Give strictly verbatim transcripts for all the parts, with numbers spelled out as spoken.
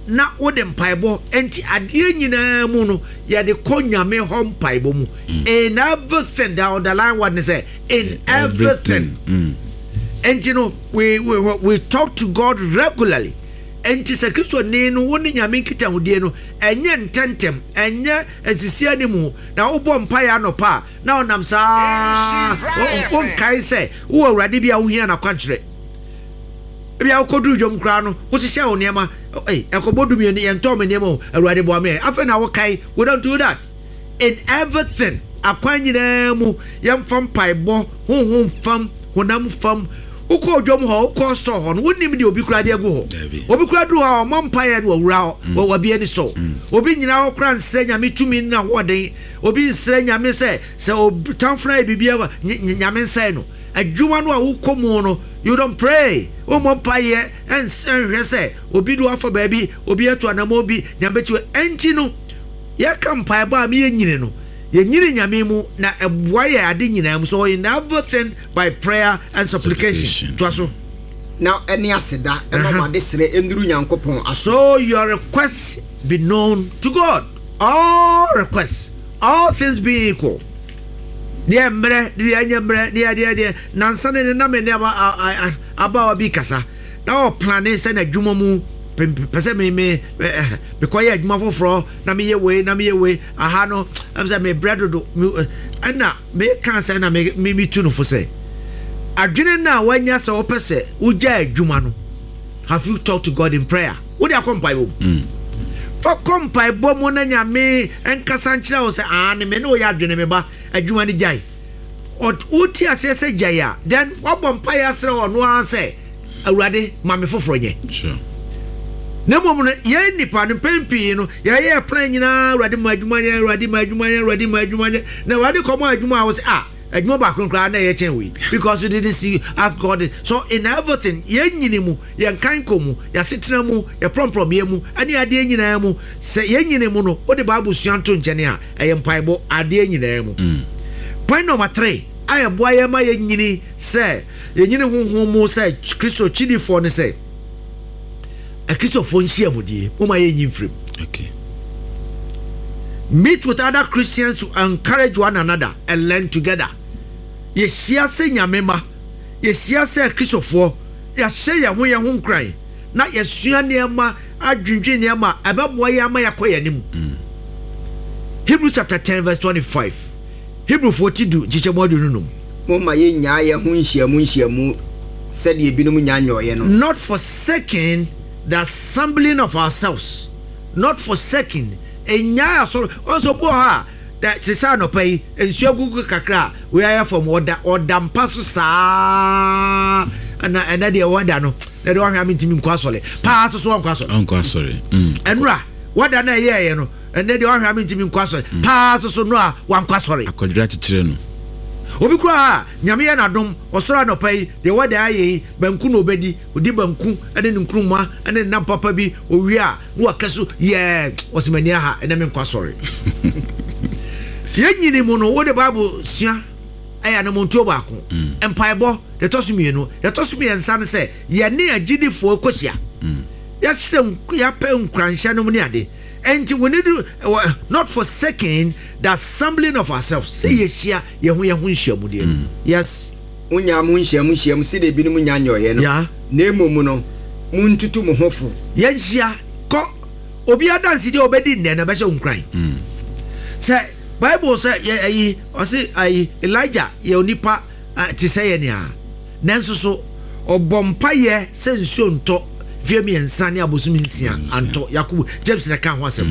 na wode mpaibo enti ade nyina mu no ye de konyame ho mpaibo mu in everything down the line what they say in everything mm. And you know we we we talk to God regularly enti se Kristo ne no woni nyame kita hodie no enye ntentem enye asisia ne mu na obo mpaia no pa na onam sa won kai se wo awurade bia wo hia na kwankyere bia wo kodu dwom kra no wo sihia wo niema eh ekobodu mi ne ento me niema awurade bo ame afa na wo kai we don't do that in everything akwanyina mu yemfam paibo honhom fam honam fam uko dwom ho uko store ho no wonim de obi kura de agu ho obi kura du ho mampaye no wura ho wo bia ni store obi nyina ho kura nsre nyame tumi na hoden obi nsre nyame se se tanfra bibia nyame nsai no adwuma no a ukomu no you don't pray o mampaye enhwe se obi du afọ baabi obi eto anam obi nyame ti enti no ye kampai ba me nyine no ye nyine nyame mu na eboye ade nyina mu so in everything by prayer and supplication to aso now any aseda e no ma de sere enduru nyankopon so your request be known to God all requests all things be equal dia mbre dia nyambre dia dia dia nansane ne na me ne aba aba obi kasa na o plan se na dwuma mu pese me me because ya dwuma foforo na me ye we na me ye we aha no am say me bread do na me kan say na me me tu no fo say adwene na wanya say o pese uja adwuma no have you talked to God in prayer wo dia kompai bo for kompai bo mo na nyame enkasa nkyira wo say ah ne me no ya adwene me ba adwuma ni jai o uti asese jai a then wabompa ya sere ono an say awurade ma me foforo nye sure na mom no ye nipa no pempi no ye ye plan nyina awurade ma adwuma ye awurade ma adwuma ye awurade ma adwuma ye na awurade komo adwuma a wo say ah adwuma ba kronkra na ye chen we because you didn't see as God so in everything ye nyini mu ye kan komu ye setena mu ye promprom ye mu ani ade nyina mu se ye nyini mu no o de bible suanto nchene a eye mpaibo ade nyina mu point number three aye boa ye ma ye nyini se ye nyini honhom mu se Kristo chidifo ne se a Kristo fo nhia mudie o ma ye nyimfrem okay meet with other Christians to encourage one another and learn together ye sia se nyamema ye sia se Kristofo ya hye ye ho ye ho nkran na ye sua niema adwindwe niema abebo ye ama yakoye nim Hebrews chapter ten verse twenty-five Hebrew forty-two jichemodi nunum mo ma ye nya ye ho nhyiamu nhyiamu said ye binum nya nyoye no not forsaking the assembling of ourselves not forsaking enya so also bo ha that sisa no pay ensu agugu kakra we are from order order mpaso saa ana ana de order no na de wan hwa mentimi nkwa sole pa so so nkwa sole nkwa sole mm enura order na ye ye no ene de wan hwa mentimi nkwa sole pa so so no a wan kwa sole akodira titre no obi kura nyame ya nadom osoro no pay de order aye banku no obedi odi banku ene nkruma ene nam papa bi owi a no akaso ye osimani aha ene me nkwa sole ye nyini mu no wo de bible sua aya na montuo ba ko empaibo de tosumienu de tosumien san se ye ne agidifo kosia ya hyem ya pe nkranhya no mu ne ade enti we need uh, not forsaking the assembling of ourselves say ye hia ye ho ye ho nhyiamu de yes unya mu nhyiamu nhyiamu se de binum nya nyoye no ya na emom no muntutu mo hofo ye hia ko obi adansi de obedi nne na be hye nkran say Bible say ye o say ai Elijah ye onipa ti say ye nia nanso so obompa ye se nsuo nto fiemi ensane abosumi nsia anto Yakob James na kan ho asem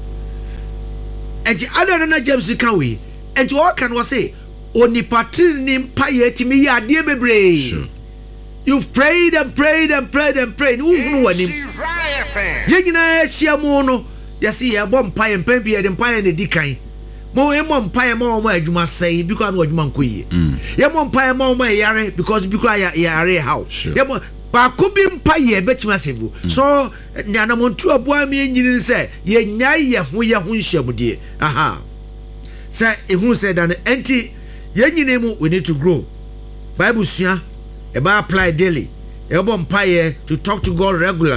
enti ada na James kan we enti o kan wo say onipa tini mpa ye ti me ya ade bebre sure you've prayed and prayed and prayed and prayed who hunu wanim ye gina hia mu no ye say ye bompa ye mpambi ye de mpa ye ne dikan mo e mo mpae mo mo adwuma sei because no adwuma nkoyi ye mo mpae mo mo yare because because ya yare how ye mo ba ko bi mpae betima sevu so nyana mo ntu aboa me nyini se ye nyai ye ho ye ho nhyiamudie aha say ehun say dan enti ye nyine mu we need to grow bible sua e ba apply daily e bo mpae to talk to God regularly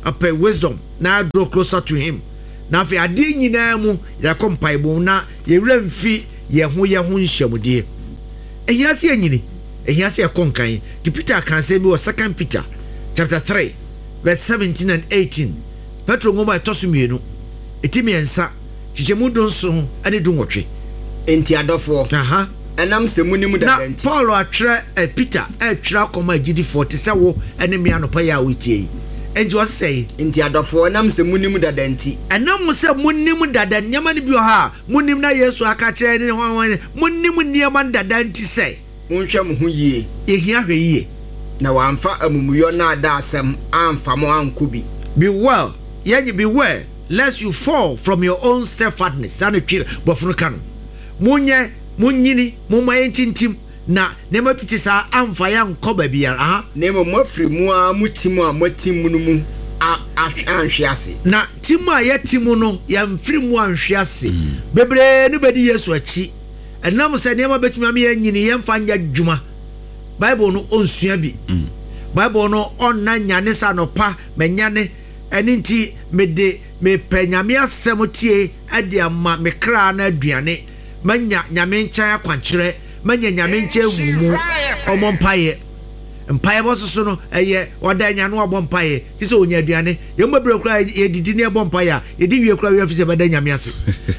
apɛ wisdom na draw closer to him na afei ade nyinaa mu yɛkɔ mpaebɔ na yɛwura mfi yɛn ho yɛn ho nhyiamudie ehia se anyini ehia se ɛkɔ nkan di Peter kan sɛ bi wɔ second Peter chapter three verse seventeen and eighteen Petro ngoma ɛtɔ so mmienu eti mmiɛnsa kyikyɛmu do nso ɛne do nwɔtwe enti adɔfoɔ aha ɛnam sɛ munim dada nti na Paul atwerɛ eh, Peter ɛtwerɛ akɔma agyidifoɔ te sɛ wo ɛne mmea nɔpa yɛ a wotie yi enti wɔsɛ yi enti adɔfoɔ ɛnam sɛ munim dada nti ɛnam sɛ munim dada nneɛma no bi wɔ ha munim na Yesu aka kyerɛ ne hwan munim nneɛma dada nti sɛ monhwɛ mo ho yie yɛhia hwɛ yie na wɔamfa amumuyɔ na ada asɛm amfa mo anko bi be well yɛnye be well lest you fall from your own steadfastness sane twi bɔfono ka no monyɛ munyini momma yɛntintim na nneɛma piti saa amfa yɛ nkɔ baabiara aha na mmom moafiri mu a motim a moatim mu no mu anhwe ase na tim a yɛtim mu no yɛmfiri mu anhwe ase bebree ne bɛdi Yesu akyi ɛnam sɛ nneɛma bɛtumi ama yɛnyini yɛmfa nyɛ dwuma Bible no onsua bi Bible no onna nyane sa no pa manyane ɛne nti mede mepɛ nyame asɛm tie ade ama me kra na aduane manya nyame nkyɛn akwankyerɛ manya nyame nkyɛn wumu ɔmɔ mpaeɛ mpaeɛ bɔsoso no ɛyɛ wada nya no abɔ mpaeɛ ti sɛ onya aduane yɛmbɛbrɛ kra yɛdidi ne ɛbɔ mpaeɛ a yɛdi wie kra wie fi sɛ bɛda nyame ase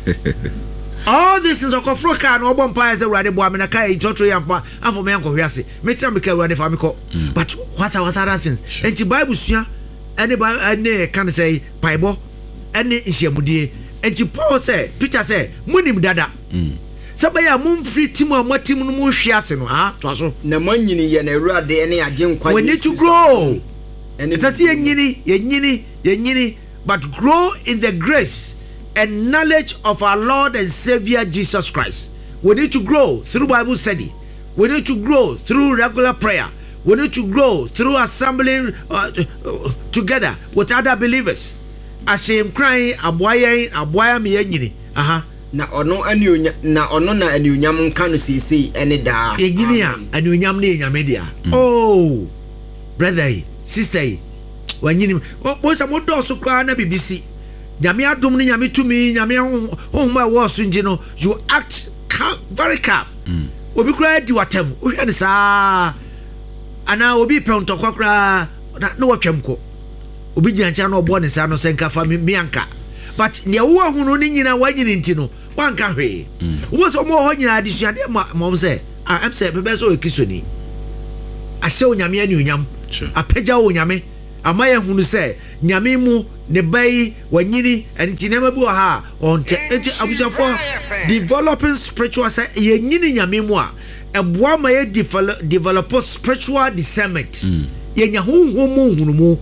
all this is okofro ka no obon pa say urade bo amena ka e totro yampa amfo me yankɔ hwe ase me tira me ka urade fa me kɔ but what are what other things and the Bible sua any any can say paibo any nhyiamudie and Paul say Peter say munim dada sabaya mumfri tim a motim no mu hwe ase no ha to so na manyini ye na urade ene agye nkwa we need to grow and it's say yenyini yenyini yenyini but grow in the grace and knowledge of our Lord and Savior Jesus Christ. We need to grow through Bible study. We need to grow through regular prayer. We need to grow through assembling uh, uh, together with other believers. Ashem crying, aboya, aboya mi yenyini. Aha. Na ono anu na ono na anunyam nka no sisi ene da. Yenyini a anunyam ne yenyame dia. Oh, brother, sister, wanyini. Wo sa mo do so kra na bibisi. Nyame adom ne nyame tumi nyame honhoma wo so ngi no you act calm, very calm mm. Obi kura di watam wo hwe ne saa ana obi pɛntɔ kwakra na no watwam ko obi gyancha na obo ne saa no senka fa mi anka but ne wo ahunu ne nyina wanyini nti no wanka hwe wo so mo ho nyina adesuade ma mo se ah am se bebe so ekisoni ahye onyame ani onyam apagya wo nyame ama ye hunu se nyame mu ne bai wanyini enti nema bi wa ha onte enti abusafo developing spiritual say ye nyini nyame mu a eboa ma ye develop develop spiritual discernment ye nya honhom mu hunumu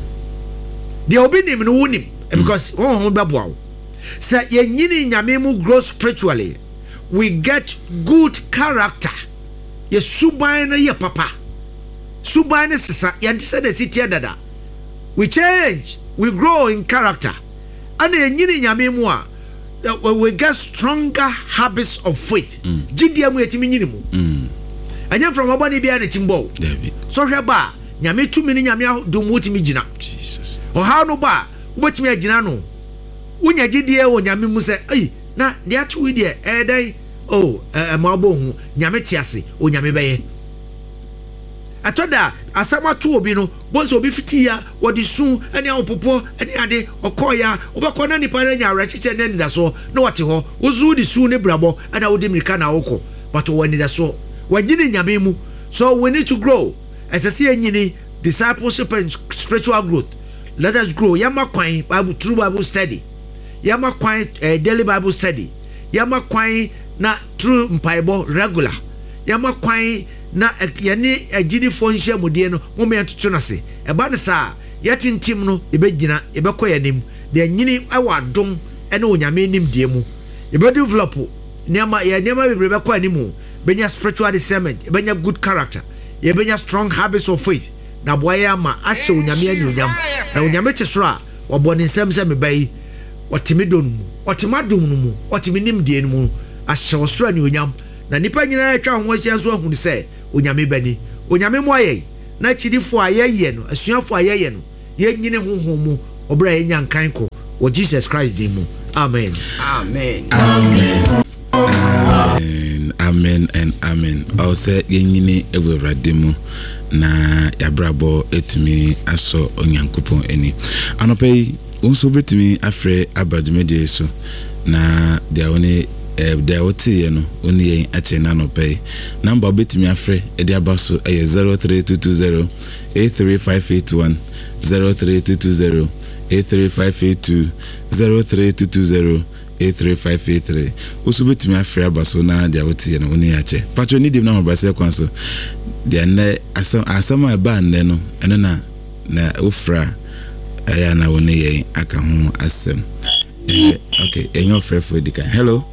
de obi nim no wonim because honhom beboa wo say ye nyini nyame mu grow spiritually we get good character ye suban na ye papa suban na sisa ye ntse na sitia dada we change, we grow in character. And nyini nyame mu a we get stronger habits of faith. Gidia mu etimi nyini mu. Anya from obani bia na timbo. So hwe ba nyame tumi ni nyame do mu timi gina. Jesus. O ha no ba ubetimi agina no. Unya gidie wo nyame mu se, "Ei, na de atu wi de eh dai oh eh ma bo hu nyame tiase o nyame beye." Atoda asama to obi no bonso obi fitia wodi sun ene opopo ene ade okoya obekọ na nipa nya awrachiche na nida so na wate ho ozu di sun ne brabo ana wodi mirika na wokọ but wani da so wagini nyame mu so we need to grow as I say nyini discipleship and spiritual growth. Let us grow yama kwan Bible true Bible study yama kwan uh, daily Bible study yama kwan na true mpaibo regular yama kwan na yane agidi fo nhia mudie no mo me ntoto na se e ba ne sa yetintim no e begina e bekọ yanim de nyini awa adom ene onyame nim die mu e be develop niama ya niama bebre bekọ animu benya spiritual discernment e benya good character e benya strong habits of faith na boya ma ahye onyame anyonyam na onyame tesoro a wabọ ne nsem se me bai otimi donum otima dum no mu otimi nim die no mu ahye osoro anyonyam na nipa nyina atwa ho asia so ahunu se onyame bani onyame mo aye na chidifo ayeye no asuafo ayeye no ye nyine honhom mu obra ye nyankan ko wo Jesus Christ di mu amen amen amen amen amen and amen also ye nyine ewurade mu na yabrabo etumi aso onyankopon eni anopai unso betumi afre abadumede so na dia woni eh dia wotie no oni yen ache na anopai number betumi afre e dia baso e zero three two two zero eight three five eight one zero three two two zero eight three five eight two zero three two two zero eight three five eight three unso betumi afre abaso na dia wotie no oni ache patro ni dim na mobase kwanso dia na asam asama ba nne no eno na na ofra aya na woni yen aka ho asem eh okay enyo frefo dika hello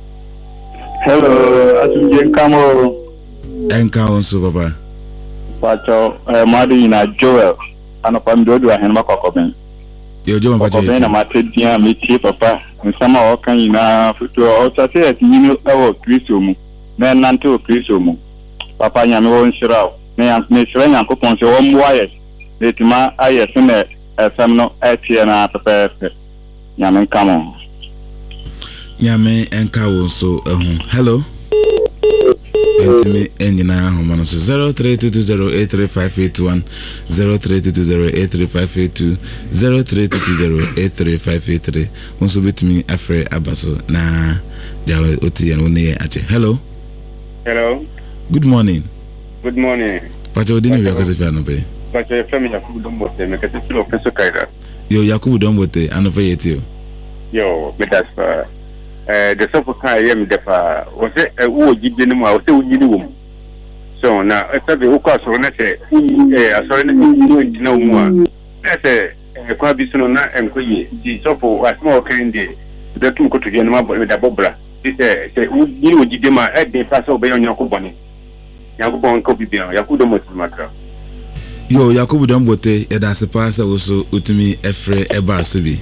hello atunje nkamo enka onso papa pacho eh madu na Joel anopa mdodo ahen makokoben yo jo papa je na matedia meti papa nsama okan ina futu o tase atini ewo Kristo mu na nante o Kristo mu papa nyame wo nshira na yan me shira nyan kopon se wo mwaye letima aye sene esam no atie na pepe nyame nkamo nyame enka wonso ehun hello entimi enyina ahoma no so zero three two two zero eight three five eight one zero three two two zero eight three five eight two zero three two two zero eight three five eight three wonso betimi afre abaso na dia otie no ne ache hello hello good morning good morning pacho dini we akose fa no pe pacho fami Yakubu Dombote me kete silo peso kaida yo Yakubu Dombote anope yetio yo medasfa eh the so for yem defa o se wo gide ni mu a o se wo gide wo mu so na e be wo kwa so na se eh asore na ni na mu a na se e kwa bi so na enkoye di so for asma o kan de de tum ko to je na ma bo da bobra se se wo gide wo gide ma e de fa so be yon ko boni yanko bon ko bibia Yakubu Dombote matra yo Yakubu Dombote e da se pasa wo so utumi efre e ba so bi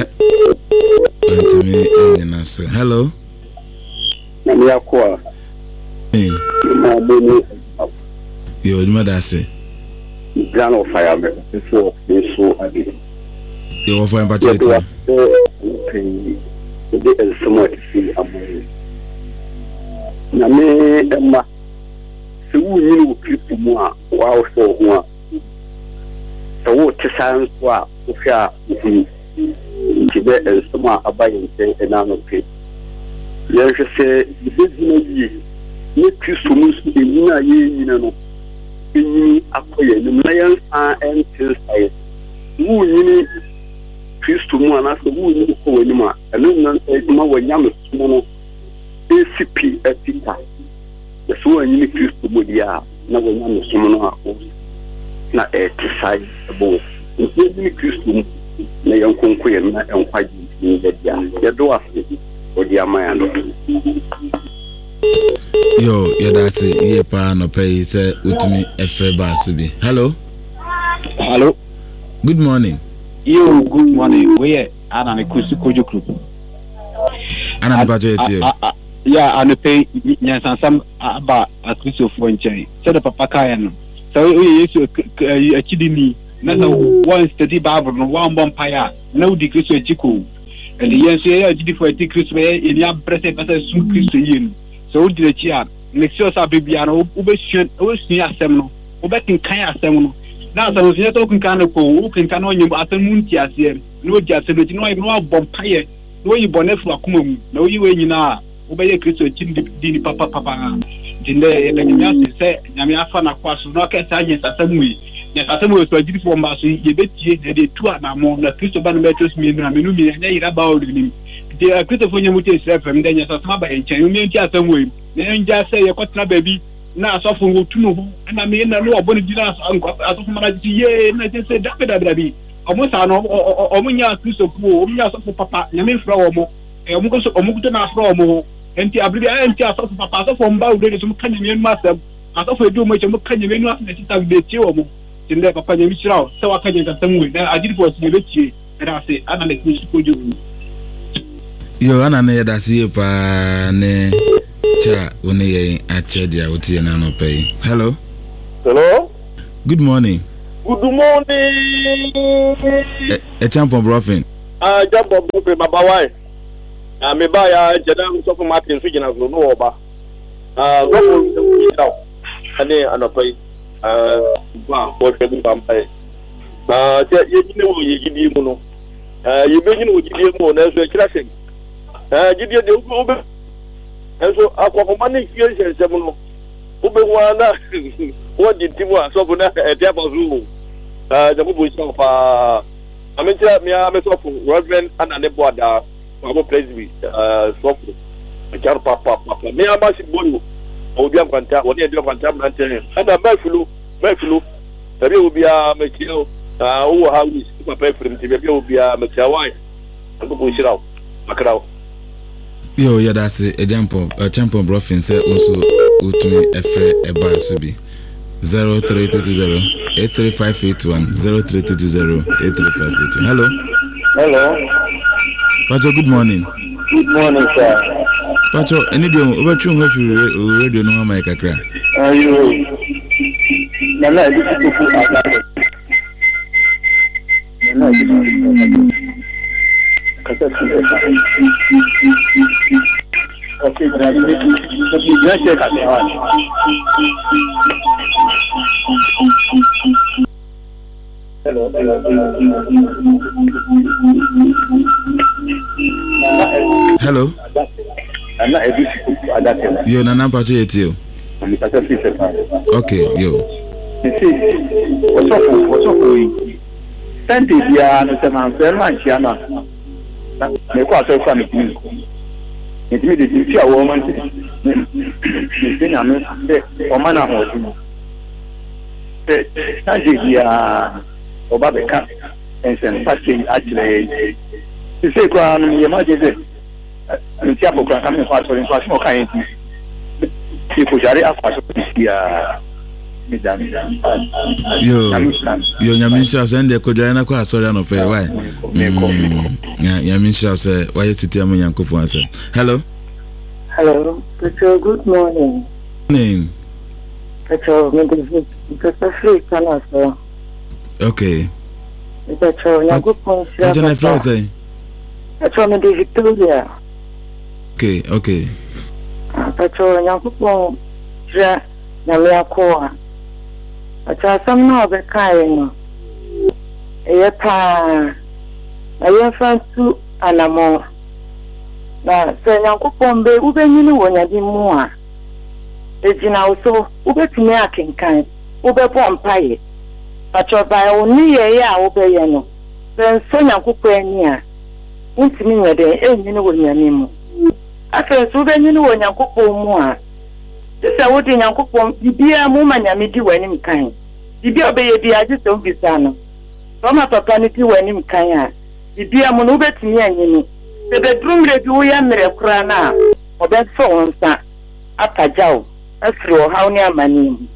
Antimi enina so hello nami akwa in ma boni yo duma da se grano fire me so so ade yo wo fine party de de smart fi amore na me emma se wu ni wo kristo mu a wa wo so ho a so wo tsan so a wo fia hu kibe ensoma abayin se enano pe yeje se bizina yi ni kristo mu su enina ye nyina no enyi akoye ni mayan san entil sai wu nyini kristo mu ana so wu nyini ko wani ma enu nan sai kuma wanyam sumo no A C P etika ya so nyini kristo mu dia na wanyam sumo no a na etisai ebo nyini kristo mu na yankunku ya na yankwaji ni da ya do afi odi amaya no yo ya da se ye pa no pay se utumi efre ba so bi hello hello good morning yo good morning we ana ne kusu kojo group ana ne baje tie ya ana pay nyansansam aba akristo fo nchen se da papa kaya no so we yesu akidini na so one study bible no one vampire na udi kristo echiko and yes ya gidi for eti kristo e ni abrese pasa su kristo yin so udi le chia next year sa bibia no ubesua ubesua asem no ubetin kan asem no na so so to kun kan ko u kun kan onye asem munti asem no odi asem no no no vampire no yi bonefu akoma mu na oyi we nyina ubeye kristo echi di papa papa dinde e da nyamia se nyamia afa na kwaso no ka sa anya asem wi ya asemu so agiri fo mbaso ye betie de de tu na mo na kristo ba no metos mi na menu mi anya ira ba o ni de kristo fo nyamu te sira fam de nya so ma ba enchen yo mi nti asemu we na nja se ye kwatna baby na asofo ngo tu no na me na no oboni di na asofo mara ji ye na je se da da bi omo sa no omo nya kristo fu omo nya asofo papa nya me fra omo e omo ko so omo ko na fra omo enti abri enti asofo papa asofo mba o de so kanya me nu asem asofo edu mo che mo kanya me nu asem ti ta de ti omo tinde papa je michirao se wakanye ntatamwe na agiri for se betie era se ana le kusu kojo yo ana na yada si pa ne cha woni ye ache dia wotie na no pay hello hello good morning Good morning. A champion brofin. Ah, champion brofin, my boy. Ah, me buy a Jadam so for Martin Fijin as no over. Ah, what will you know? And then another uh, what can you buy? Ah, you know, you give you no. Ah, you begin with you more as a classic. Ah, give you the over. And so, I for money here, Semono. Ubewana, what did Timua so for that at Yabazu? Uh, the movie of uh, I mean, me, I'm a soft Reverend and a Nebuada, our place with uh, soft. I can't papa, papa. Me, I'm a massive boy. Oh, you have contact, what you have contact, and I'm a flu, my flu. The will be a material, uh, who how is my pay for him to be will be a material wife. I'm going to push it out. Macau. Yo, yeah, that's a champion, a champion brofin said also, Utumi Efre Eba Subi. Zero three two two zero eight three five eight one zero three two two zero eight three five eight one. Hello. Hello. Pacho, good morning. Good morning, sir. Pacho, any day over two if you radio no my kakra. Are you? Nana, this is to put Nana, this okay, let's check at hello. Hello. Yo, Nana Pacho, it's you. Okay, yo. What's up? What's up? Thank you, Mister Man. Very much, Yana. Me kwa so kwa me. Ntimi de ti a wo man ti. Ni na me se o man na ho ti. Eh, na je ya oba be ka ensen pati actually. Ti se kwa no ye ma je de. Nti apokra ka me kwa so ni kwa so ka yin ti. Ti ko jare akwa so ti ya. Yo, yo, Yamisha send the Kodana kwa sorry no fair why. Yamisha say why you tell me Yankopo answer. Hello. Hello. Petro, good morning. Name. Petro, me the Petro free kana so. Okay. Petro, Yankopo sia. What your friend say? Petro, me the Victoria. Okay, okay. Petro, Yankopo sia na me akwa. Acha sam na obekai no eye pa aye fantu anamo na se Nyankopon be ubenyini wonyadi mu a ejina uso ubetumi akenkan ubebo mpaye acha ba oni ye ya ubeye no se so Nyankopon ani a ntimi nyede enyini wonyani mu afa so ubenyini wonyankopon mu a sɛ wodi Nyankopon bibia mu ma nyame di w'anim kan bibia obeye bia agye sɛ obisa no so ma papa no di w'anim kan a bibia mu no wobetumi anyini sɛ bedrum re bi wo ya mere kora na obɛfo wo nsa apagyaw asiri ɔhaw ne amani mu.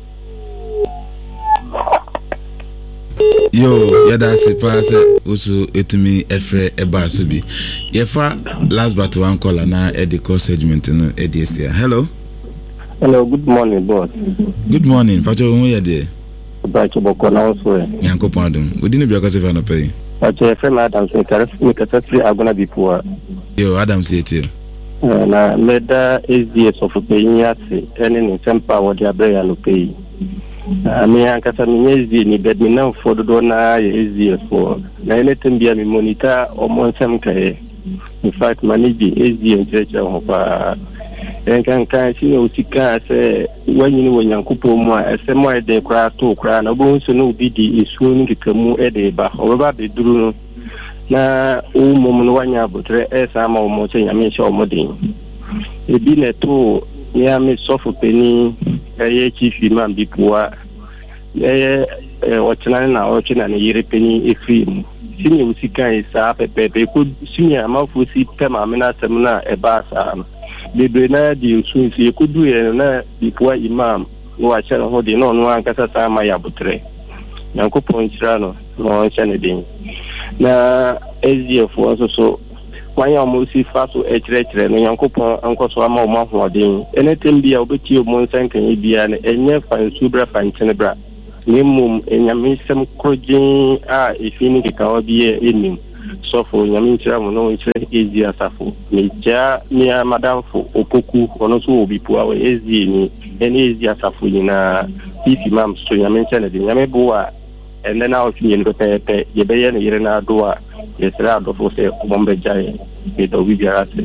Yo, yada se pa se usu etumi efre eba so bi yefa last but one caller na e de call segment no e de sia. Hello. Hello, good morning, boss. Good morning. Pacho who you there? Pacho boko na also. Yanko pardon. We didn't be a cause no pay. Pacho friend Adam say caref me kasa free agona be poor. Yo, Adam say it you. Na meda S D S of pay yase ene ni sempa wo dia bre ya no pay. Ami ankasa mi S D ni bed mi na for do na S D S for. Na ene tembia mi monitor o mon sem kai. In fact manage S D S church ho pa. Enkan kan si o sika se wanyini wonyankopon mu a ese mo e de kra to kra na bo nso no bi di esuo ni kekamu e de ba o ba be duru no na o mom no wanya botre e sa ma o mo che nyame che o modin e bi ne to ya me sofo peni e ye chief imam bi poa e e o chana na o chana ne yire peni e free mu sini o sika e sa pepe pe ko sini amafu si pema me na semna e ba sa bebe na di usu si kudu ye na bikwa imam no a chere ho de no no an kasa sa ma ya butre Nyankopon chira no no chane din na S D F so so kwanya mo si fa so e chere chere no Nyankopon ankoso ama o ma ho den ene tem bia obeti o mo nsan kan bia na enye fa nsu bra fa nchene bra Nimum enyamisem krojin a ifini kikawa biye enim. So for nyamisem no it's easy asafo. Meja mi madamfo opoku ono so obi po awe easy ni any easy asafo na if imam so nyamisem na de nyamebo a and then out in the pepe ye be ye ne na do a yesra do fo se bombe jai e do wi biara.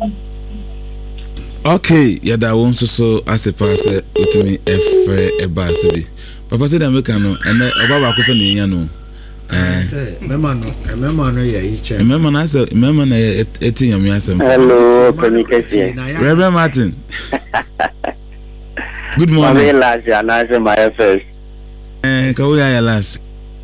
Okay, yada won so so asepa se utimi efre eba so bi. Papa said America no and oba ba ko fe ne nya no. Eh say mema no, mema no ya iche. Mema na say mema na eti nyame asem. Hello, Konikesi. Reverend Martin. Good morning. I'm last year na my first. Eh ka wo ya last.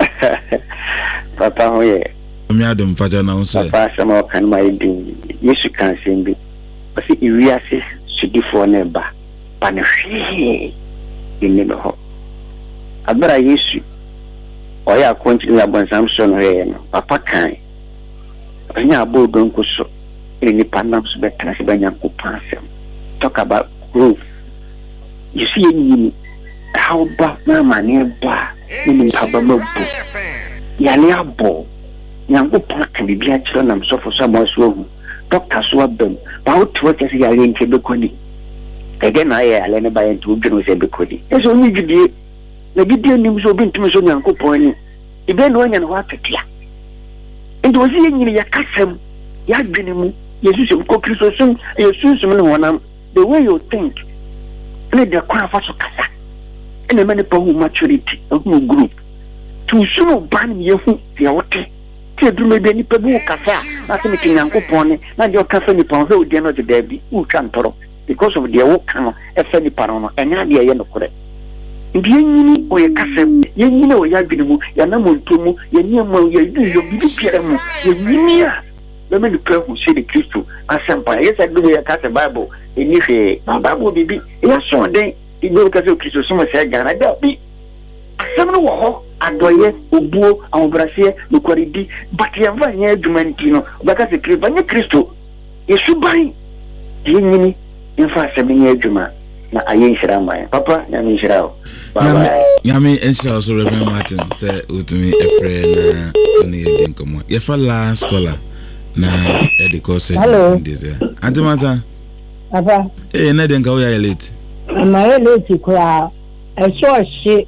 Papa ho ye. Me adom paja na unso. Papa sama kan my din. Yesu kan sembi. Asi iwiase sudifo na ba. Pa na hwe. Inni no. Abra Yesu. Oya continue abon Samson he no. Papa kan. Anya abodo nkoso. Ni panam so betra se banya ko pasem. Talk about growth. You see any how ba na mane ba. Ni papa mabu. Ya le abo. Nyango paka bibia chiro na msofo so mo so hu. Doctor so abem. Ba o to ke se ya le nke be koni. Ege na ya le ne ba en tu dwenu se be koni. Eso ni gidie. Na gidie ni so bi ntumi so nyango poni. Ibe no nya na wa tetia. Ndo ozi nyini ya kasem. Ya dwene mu. Yesu ko Kristo so Yesu so me wonam. The way you think. And the kwa fa so kasa. And many people maturity of group. To so ban me hu ya wote. Ti edu me bi ni pe bu kasa. Na se me kinyanko pon na de o kasa ni pon so de no de dabi. U twantoro because of the work no e fa ni paro no enya de ye no kore. Ndi nyini o ye kasa ye nyini o ya gbidimu ya na montomu ye nyema ye du yo bi biara mu ye nyini a let me pray who say the Christo asempa yes I do ya kasa Bible eni hwe Bible bibi ya so den igbo kasa Christo so mo say Ghana da bi asem no wo ho adoye obuo awbrase nukoridi but ya va nya adwumanti no baka se Christo nya Christo yesu ban yenyini infa asem nya adwuma na ayen shirama papa na mi shirao bye nyame enshira also Reverend Martin say utumi efre na oni edin komo ye fa last scholar na edi ko say this ya antimasa papa eh na den ka wo ya late ama ye late kwa e so she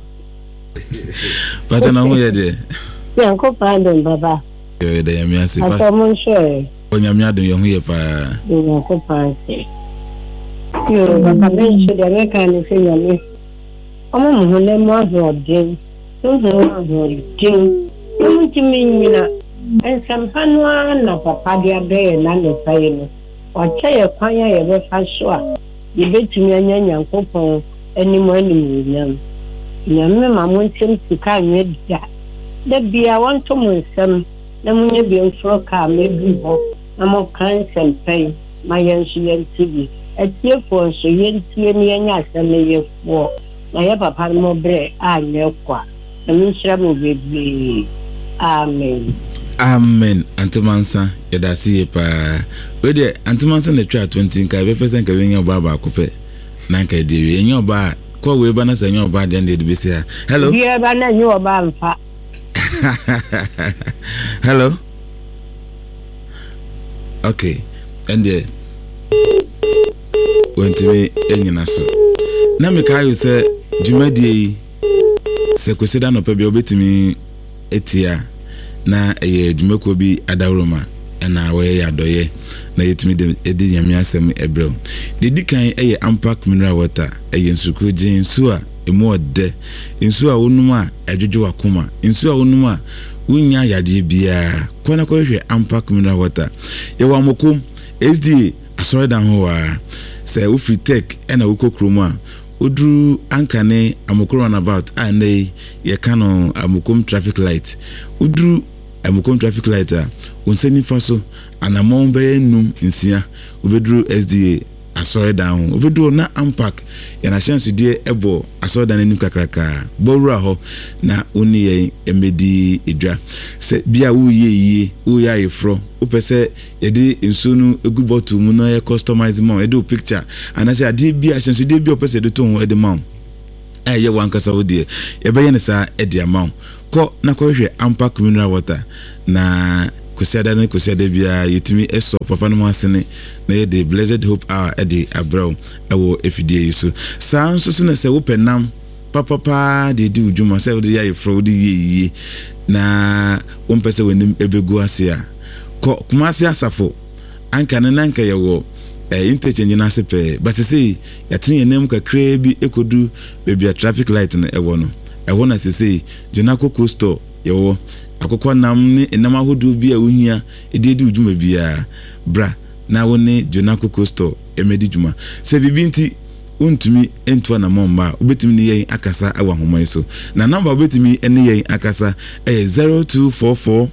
pata na ho ye de yan ko pardon baba yo de yami asipa asa mon she onyame adon ye ho ye pa yan ko pardon yo baba men she de me kan ni se yami omo mo le mo azodin so so azodin mo ti mi nyina en sampanwa na papa dia be na le paye no o che ye kwan ya ye be fa so a ye betumi anya nyankopon animo animo nyam nyame ma mo ntem sika nwe dia da bia wanto mo nsam na munye bi mfro ka me bi ho na mo kan sempai ma yen so yen tibi etie fo so yen tie ni anya asem ye fo na ye papa mo bre a nye kwa na mi shira mo bebi amen. Amen. Antimansa yadasi ye pa. We de antimansa na twa twenty nka be person ka we nya ba ba ko pe. Na nka de we nya ba ko we ba na sa nya ba de de be se. Hello. Ye ba na nya ba mfa. Hello. Okay. And there went to me enyina so. Na me ka you say dwumadie se kwesida no pa bi obetimi etia na eye dwumako bi adawroma na we ya doye na yetimi de edi nyame asem ebrel de dikan eye ampak mineral water eye nsuku gin nsu a emu ode nsu a wonum a edwedwe wakoma nsu a wonum a wunya yade bia kwana ko hwe ampak mineral water ye wa mokom S D A asore dan ho wa se wo free tech ena wo kokromu a odru ankane amokoro on about and ye kano amokom traffic light odru amokom traffic light a wonsani faso anamon be num nsia obedru S D A asore dan ho obedru na ampak ya na chance die ebo asore dan nim kakraka bowura ho na oni ye emedi edwa se bia wo ye ye wo ya yefro opese yede nsonu egubotu mu na ye customize mo yede picture anase ade bia chance die bia opese de to ho ede mam eh ye wankasa wo de ye be ye ne sa e de amount ko na ko hwe ampa communal water na kusiada ne kusiada bia yetimi eso papa no asene na ye de Blessed Hope Hour e de abraw ewo efidie yiso sa nso so na se wo penam papa pa de di ujuma se wo de ya ifro de yi na wo mpese wenim ebegu ase a ko kumase asafo anka ne nanka ye wo eh interchange na sepe but say yatini enem kakra bi ekodu bebi a traffic light na ewo no ewo na say Jonako Coastal ye wo akokɔ nam ne enam ahodo bi a wohia ededi ujuma bia bra na woni Jonako Coastal emedi juma se bibi nti untumi entua na momba obetimi ne yen akasa awa homai so na number obetimi ene yen akasa eh zero two four four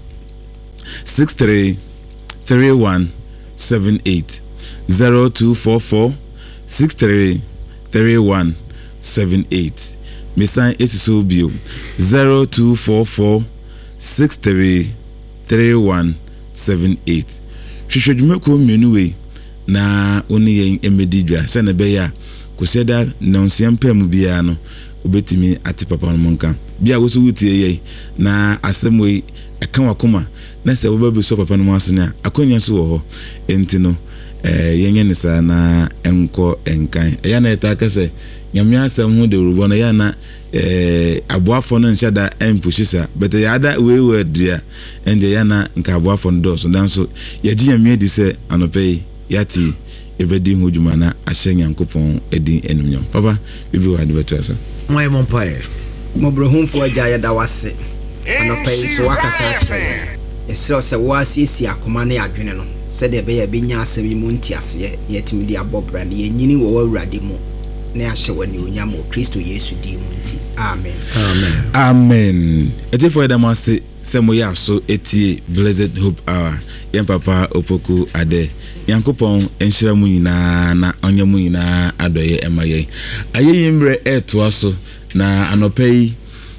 six three three one seven eight zero two four four six three three one seven eight mesan esiso bio zero two four four six three three one seven eight hwehwedwumako mienu we na oni yen emedidwa se na be ya koseda nonsiam pam bia no obetimi ati papa no monka bia wo so wutie ye na asemwe eka wakoma na se wo babu so papa no asene a akonya so wo ho enti no eh yenye ne sa na enko enkan ya na eta kase nyame asem hu de rubo na ya na eh aboafo no nhyada empushisa but ya da we we dia ende ya na nka aboafo no do so dan so ya di nyame di se anope yati ebedi hu djuma na ahye Nyankopon edi enumnyam papa bibi wa de beto so moy mon pae mo brohumfo agya ya da wase anope so wakasa atwe esro se wasisi akoma na adwene no se de be ya benya asemi mu ntiase yetimi di abobra na yenyini wo wawurade mu na ahye wani onyam o Kristo Yesu di mu nti amen amen amen etifo da mase se mo ya so etie Blessed Hope Hour yem papa opoku ade Yankopon enhyira mu nyina na onye mu nyina adoye emaye ayeye mbre eto aso na anopai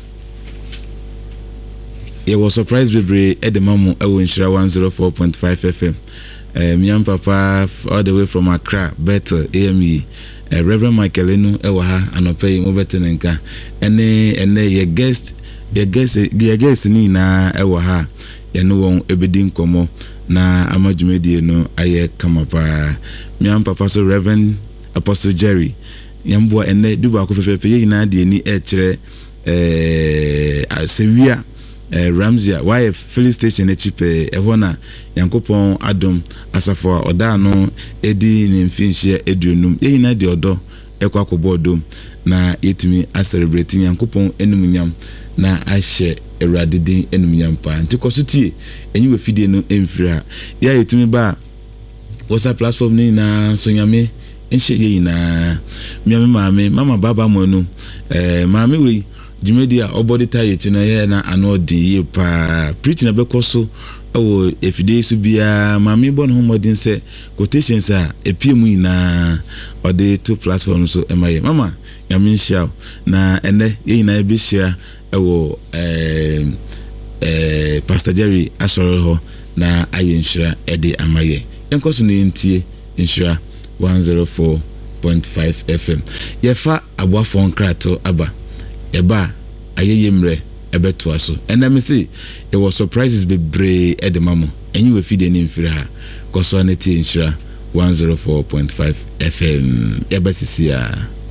ye was surprise bebre edemamu ewo nhyira one oh four point five F M eh miam papa all the way from Accra Bethel A M E eh, Reverend Michael Enu ewo ha anopai mo betenenka ene ene ye guest ye guest ye guest ni na ewo ha ye no won ebedi nkomo na amajumedie no aye kamapa miam papa so Reverend Apostle Jerry yambo ene duba akofefefe ye na de ni e kire eh asewia eh Ramzia why filling station e chipe e hona Yankopon adom asafo oda no edi ni mfinhie eduonum ye na de odo ekwa kobodom na yetimi a celebrate Yankopon enumunyam na ahye eradidin enumunyam pa ntikosotie enyiwe fidie no emfira ya yetimi ba WhatsApp platform ni na sonyame enhye ye na miame maame mama baba monu eh maame we Jumedia obody tie to na ye na anodi ye pa preach na bekoso ewo efide su bia mami bon homodin se quotations a epiemu ina ode two platforms so emaye mama yamin sha na ene ye na ebe share ewo eh eh Pastor Jerry asoro ho na ayenhira ede amaye enkoso ne ntie nhira one oh four point five F M yefa aboafo nkrato aba eba ayeye mre ebeto aso and me say it was surprises be bre edemamo enyi we feed any mfiri ha koso na tie nhira one oh four point five F M eba sisia